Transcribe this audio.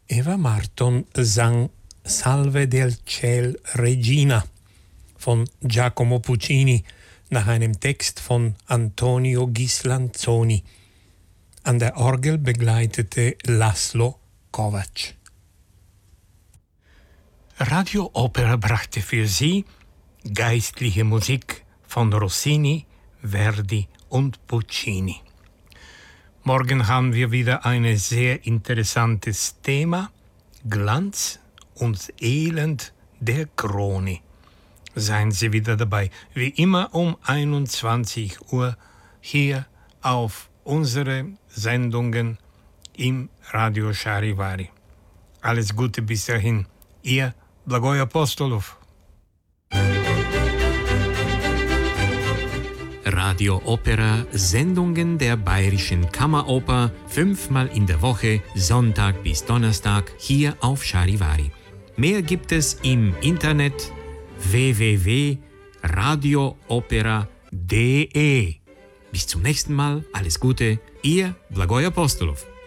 Eva Marton sang Salve del Ciel Regina von Giacomo Puccini nach einem Text von Antonio Ghislanzoni. An der Orgel begleitete Laszlo Kovacs. Radio Opera brachte für Sie geistliche Musik von Rossini, Verdi und Puccini. Morgen haben wir wieder ein sehr interessantes Thema: Glanz und Elend der Krone. Seien Sie wieder dabei, wie immer um 21 Uhr hier auf unsere Sendungen im Radio Charivari. Alles Gute bis dahin. Ihr Blagoj Apostolov. Radio Opera, Sendungen der Bayerischen Kammeroper, 5-mal in der Woche, Sonntag bis Donnerstag, hier auf Charivari. Mehr gibt es im Internet www.radioopera.de. Bis zum nächsten Mal, alles Gute, Ihr Blagoj Apostolov.